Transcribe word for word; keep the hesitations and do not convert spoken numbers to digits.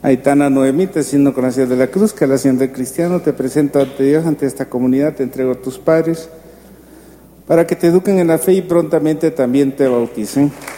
Aitana Noemí, te signo con la señal de la cruz, que la señal del cristiano, te presento ante Dios, ante esta comunidad, te entrego a tus padres, para que te eduquen en la fe y prontamente también te bauticen.